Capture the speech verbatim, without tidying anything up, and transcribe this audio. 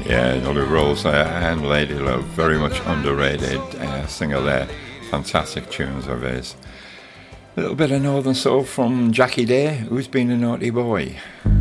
Yeah, Lou Rawls uh, and Lady Love, very much underrated uh, singer there. Fantastic tunes of his. A little bit of Northern Soul from Jackie Day, Who's Been a Naughty Boy.